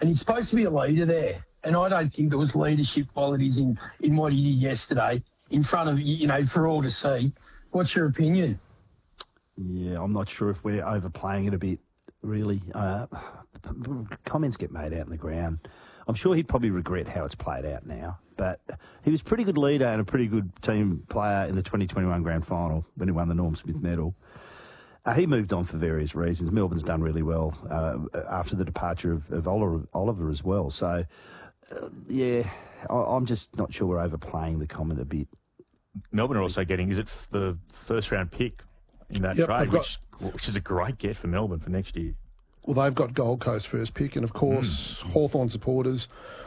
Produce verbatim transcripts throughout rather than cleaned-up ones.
and he's supposed to be a leader there. And I don't think there was leadership qualities in, in what he did yesterday in front of, you know, for all to see. What's your opinion? Yeah, I'm not sure if we're overplaying it a bit, really. Uh, comments get made out in the ground. I'm sure he'd probably regret how it's played out now. But he was a pretty good leader and a pretty good team player in the twenty twenty-one Grand Final when he won the Norm Smith medal. Uh, he moved on for various reasons. Melbourne's done really well uh, after the departure of, of Oliver, Oliver as well. So, uh, yeah, I, I'm just not sure we're overplaying the comment a bit. Melbourne are also getting, is it the first round pick in that Yep, trade, they've which, got- which is a great get for Melbourne for next year. Well, they've got Gold Coast first pick, and of course, mm. Hawthorn supporters,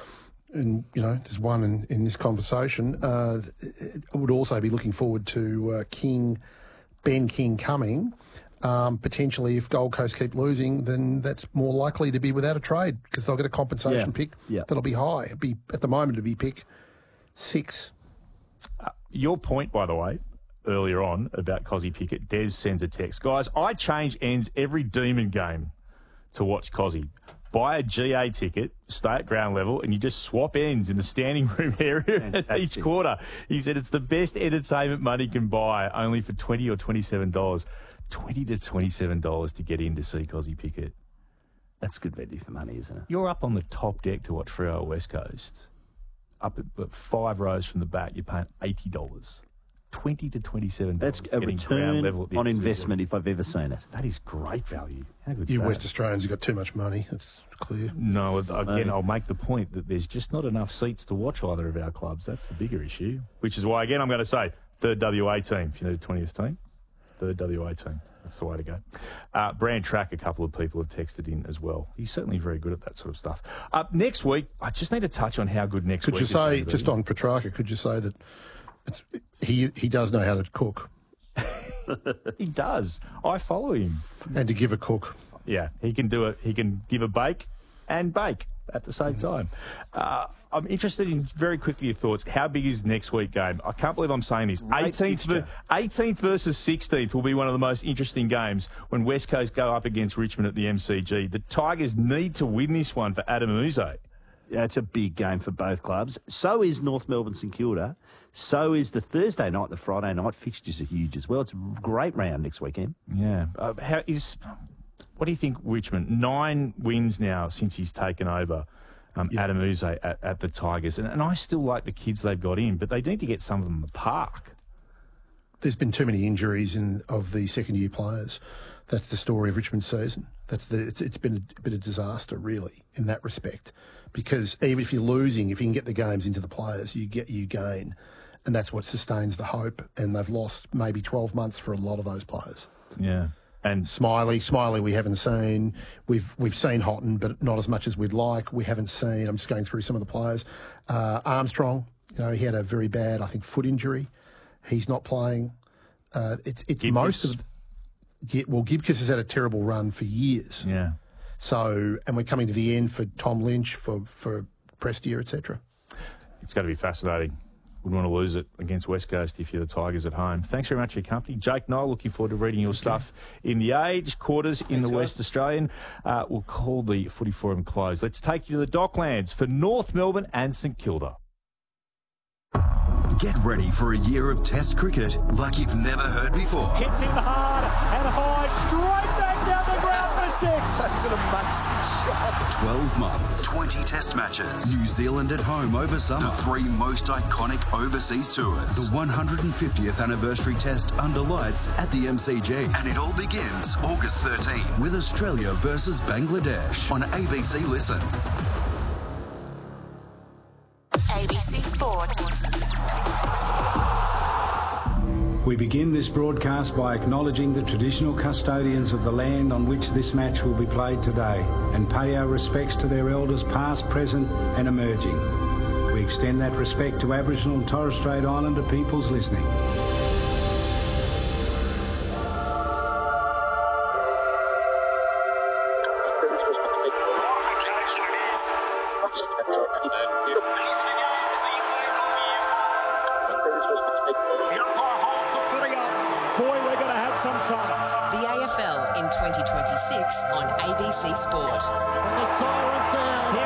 and you know, there's one in, in this conversation, uh, would also be looking forward to uh, King, Ben King coming. Um, potentially, if Gold Coast keep losing, then that's more likely to be without a trade because they'll get a compensation Yeah. pick Yeah. that'll be high. It'll be at the moment it'll be pick six. Uh, your point, by the way, earlier on about Cozzy Pickett, Des sends a text. Guys, I change ends every Demon game to watch Cozzy. Buy a G A ticket, stay at ground level, and you just swap ends in the standing room area each quarter. He said it's the best entertainment money can buy, only for twenty dollars or twenty-seven dollars. twenty to twenty-seven dollars to get in to see Cozzy Pickett. That's good value for money, isn't it? You're up on the top deck to watch Freo West Coast. Up at but five rows from the back, you're paying eighty dollars. twenty to twenty-seven dollars. That's a return level on investment if I've ever seen it. That is great value. How good You is West that? Australians have got too much money. That's clear. No, again, No. I'll make the point that there's just not enough seats to watch either of our clubs. That's the bigger issue. Which is why, again, I'm going to say third W A team. If you need a twentieth team, third W A team. That's the way to go. Uh, Brand Track, a couple of people have texted in as well. He's certainly very good at that sort of stuff. Uh, next week, I just need to touch on how good next Could week you is going say, to be. just on Petrarca, could you say that it's, he he does know how to cook He does. I follow him. and to give a cook? Yeah, he can do it. He can give a bake and bake at the same time. Uh, I'm interested in, very quickly, your thoughts. How big is next week game? I can't believe I'm saying this. Great eighteenth, fixture. eighteenth versus sixteenth will be one of the most interesting games when West Coast go up against Richmond at the M C G. The Tigers need to win this one for Adam Uze. Yeah, it's a big game for both clubs. So is North Melbourne St Kilda. So is the Thursday night, the Friday night fixtures are huge as well. It's a great round next weekend. Yeah. Uh, how is? What do you think, Richmond? Nine wins now since he's taken over. Um, Yeah. Adam Uze at, at the Tigers. And, and I still like the kids they've got in, but they need to get some of them in the park. There's been too many injuries in of the second year players. That's the story of Richmond's season. That's the it's, it's been a bit of disaster, really, in that respect. Because even if you're losing, if you can get the games into the players, you get you gain, and that's what sustains the hope. And they've lost maybe twelve months for a lot of those players. Yeah. And Smiley, Smiley, we haven't seen. We've we've seen Houghton, but not as much as we'd like. We haven't seen. I'm just going through some of the players. Uh, Armstrong, you know, he had a very bad, I think, foot injury. He's not playing. Uh, it's it's Gibcus. most of. Yeah, well, Gibcus has had a terrible run for years. yeah. So, and we're coming to the end for Tom Lynch, for for Prestia, et cetera. It's going to be fascinating. Wouldn't want to lose it against West Coast if you're the Tigers at home. Thanks very much for your company. Jake Knoll, looking forward to reading your Okay. stuff in The Age, quarters in Thanks, the guys. West Australian. Uh, we'll call the footy forum closed. Let's take you to the Docklands for North Melbourne and St Kilda. Get ready for a year of Test cricket like you've never heard before. Hits him hard and high, straight back down the ground for six. That's an amazing shot. twelve months, twenty Test matches. New Zealand at home over summer. The three most iconic overseas tours. The one hundred fiftieth anniversary Test under lights at the M C G. And it all begins August thirteenth with Australia versus Bangladesh on A B C Listen. A B C Sport. We begin this broadcast by acknowledging the traditional custodians of the land on which this match will be played today and pay our respects to their elders past, present and emerging. We extend that respect to Aboriginal and Torres Strait Islander peoples listening. The A F L in twenty twenty-six on A B C Sport.